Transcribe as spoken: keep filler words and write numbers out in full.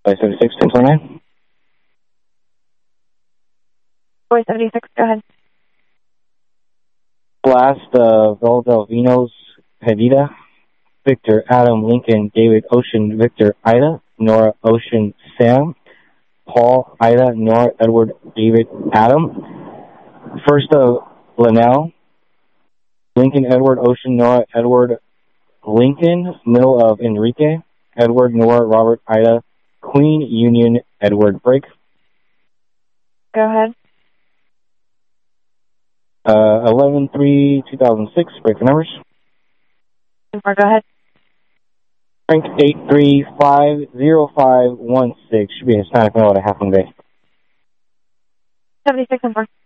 Boy seventy-six, ten twenty-nine. Boy seventy-six, go ahead. Blast, uh, Valdelvinos, Hedida, Victor, Adam, Lincoln, David, Ocean, Victor, Ida, Nora, Ocean, Sam, Paul, Ida, Nora, Edward, David, Adam. First of Linnell, Lincoln, Edward, Ocean, Nora, Edward, Lincoln. Middle of Enrique, Edward, Nora, Robert, Ida, Queen, Union, Edward, break. Go ahead. Uh, eleven three two thousand six, break the numbers. Go ahead. Frank eight three five zero five one six. Should be Hispanic male at a half moon bay. seventy-six and four.